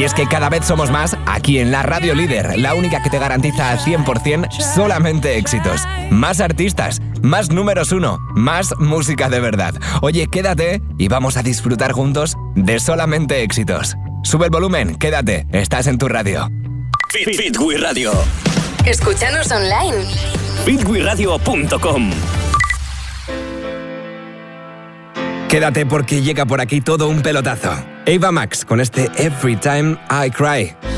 Y es que cada vez somos más aquí en la Radio Líder, la única que te garantiza al 100% solamente éxitos. Más artistas, más números 1, más música de verdad. Oye, quédate y vamos a disfrutar juntos de solamente éxitos. Sube el volumen, quédate, estás en tu radio. Fitwi Radio. Escúchanos online. fitwiradio.com. Quédate porque llega por aquí todo un pelotazo. Ava Max con este Every Time I Cry.